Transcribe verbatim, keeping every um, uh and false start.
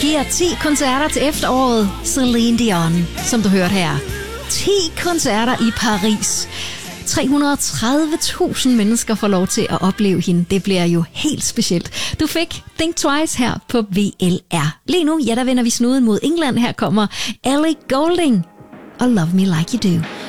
giver ti koncerter til efteråret. Celine Dion, som du hørte her. ti koncerter i Paris. tre hundrede og tredive tusind mennesker får lov til at opleve hende. Det bliver jo helt specielt. Du fik Think Twice her på V L R. Lige nu, ja, der vender vi snuden mod England. Her kommer Ellie Goulding og Love Me Like You Do.